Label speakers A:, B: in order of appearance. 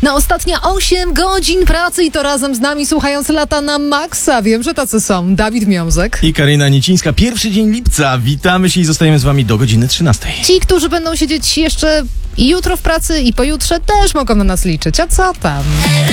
A: Na ostatnie 8 godzin pracy i to razem z nami słuchając lata na maksa. Wiem, że tacy są. Dawid Miązek.
B: I Karina Niecińska. Pierwszy dzień lipca. Witamy się i zostajemy z wami do godziny 13.
A: Ci, którzy będą siedzieć jeszcze i jutro w pracy i pojutrze też mogą na nas liczyć. A co tam?